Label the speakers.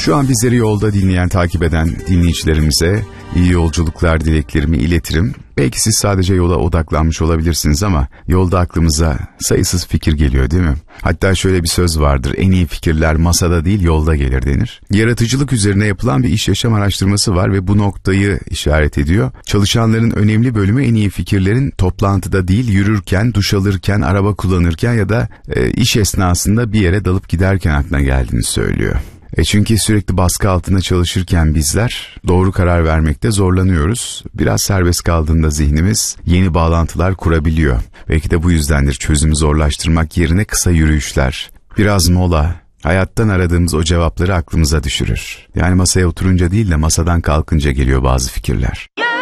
Speaker 1: Şu an bizleri yolda dinleyen, takip eden dinleyicilerimize iyi yolculuklar dileklerimi iletirim. Belki siz sadece yola odaklanmış olabilirsiniz ama yolda aklımıza sayısız fikir geliyor, değil mi? Hatta şöyle bir söz vardır: en iyi fikirler masada değil yolda gelir denir. Yaratıcılık üzerine yapılan bir iş yaşam araştırması var ve bu noktayı işaret ediyor. Çalışanların önemli bölümü en iyi fikirlerin toplantıda değil, yürürken, duş alırken, araba kullanırken ya da iş esnasında bir yere dalıp giderken aklına geldiğini söylüyor. Çünkü sürekli baskı altında çalışırken bizler doğru karar vermekte zorlanıyoruz. Biraz serbest kaldığında zihnimiz yeni bağlantılar kurabiliyor. Belki de bu yüzdendir çözümü zorlaştırmak yerine kısa yürüyüşler, biraz mola, hayattan aradığımız o cevapları aklımıza düşürür. Yani masaya oturunca değil de masadan kalkınca geliyor bazı fikirler.